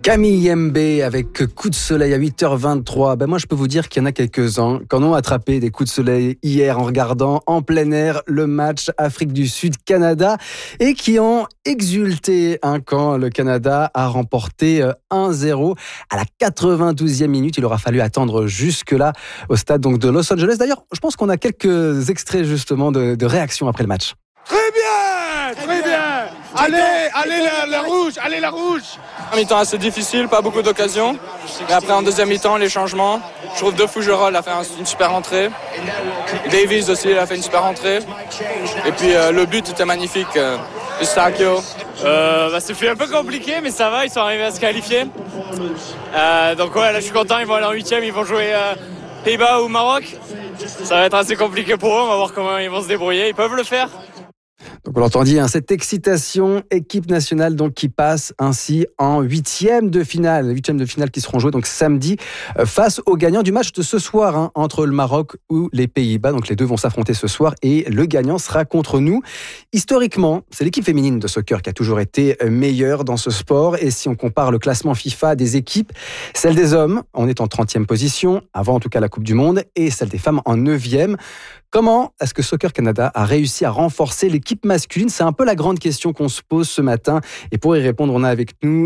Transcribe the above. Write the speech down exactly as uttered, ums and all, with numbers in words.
Camille Mbé avec Coup de soleil à huit heures vingt-trois. Ben moi, je peux vous dire qu'il y en a quelques-uns qui en ont attrapé des coups de soleil hier en regardant en plein air le match Afrique du Sud-Canada et qui ont exulté hein, quand le Canada a remporté un zéro à la quatre-vingt-douzième minute. Il aura fallu attendre jusque-là au stade donc, de Los Angeles. D'ailleurs, je pense qu'on a quelques extraits justement de, de réactions après le match. Très bien, très, très bien. bien. Allez, allez la, la rouge, allez la rouge. Un mi-temps assez difficile, pas beaucoup d'occasions. Et après en deuxième mi-temps, les changements. Je trouve De Fougerolles a fait une super entrée. Davies aussi, il a fait une super entrée. Et puis euh, le but était magnifique. Euh, Eustáquio. Euh, bah, c'est fait un peu compliqué, mais ça va, ils sont arrivés à se qualifier. Euh, donc ouais, là je suis content, ils vont aller en huitième, ils vont jouer euh, Pays-Bas ou Maroc. Ça va être assez compliqué pour eux, on va voir comment ils vont se débrouiller. Ils peuvent le faire. Donc on l'entendit, hein, cette excitation, équipe nationale donc qui passe ainsi en huitième de finale, huitième de finale qui seront joués donc samedi euh, face aux gagnants du match de ce soir hein, entre le Maroc ou les Pays-Bas. Donc les deux vont s'affronter ce soir et le gagnant sera contre nous. Historiquement, c'est l'équipe féminine de soccer qui a toujours été meilleure dans ce sport. Et si on compare le classement FIFA des équipes, celle des hommes, on est en trentième position, avant en tout cas la Coupe du Monde, et celle des femmes en neuvième. Comment est-ce que Soccer Canada a réussi à renforcer l'équipe masculine ? C'est un peu la grande question qu'on se pose ce matin. Et pour y répondre, on a avec nous